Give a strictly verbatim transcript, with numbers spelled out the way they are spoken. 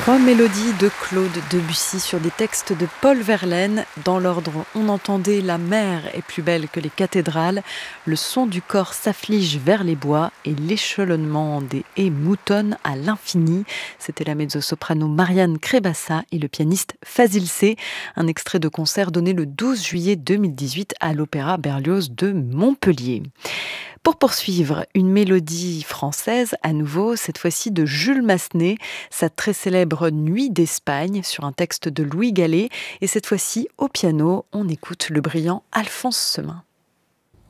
Trois mélodies de Claude Debussy sur des textes de Paul Verlaine. Dans l'ordre, on entendait La mer est plus belle que les cathédrales, Le son du corps s'afflige vers les bois et l'échelonnement des haies moutonne à l'infini. C'était la mezzo-soprano Marianne Crébassa et le pianiste Fazil C. Un extrait de concert donné le douze juillet deux mille dix-huit à l'Opéra Berlioz de Montpellier. Pour poursuivre, une mélodie française, à nouveau, cette fois-ci de Jules Massenet, sa très célèbre Nuit d'Espagne, sur un texte de Louis Gallet. Et cette fois-ci, au piano, on écoute le brillant Alphonse Semin.